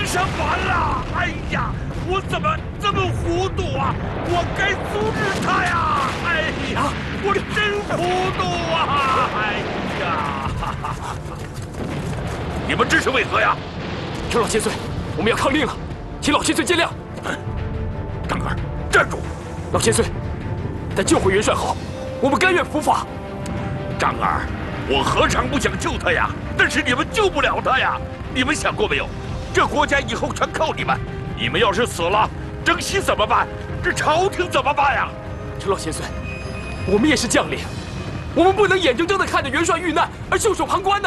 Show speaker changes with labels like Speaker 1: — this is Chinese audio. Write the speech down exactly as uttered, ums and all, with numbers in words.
Speaker 1: 什么了？哎呀，我怎么这么糊涂啊？我该阻止他呀！哎呀，我真糊涂啊！哎呀，你们这是为何呀？
Speaker 2: 陈老千岁，我们要抗令了，请老千岁见谅。
Speaker 1: 张儿，站住！
Speaker 2: 老千岁，但救回元帅后，我们甘愿伏法。
Speaker 1: 张儿，我何尝不想救他呀？但是你们救不了他呀！你们想过没有？这国家以后全靠你们，你们要是死了，征西怎么办？这朝廷怎么办呀？
Speaker 2: 陈老千岁，我们也是将领，我们不能眼睁睁地看着元帅遇难而袖手旁观呐！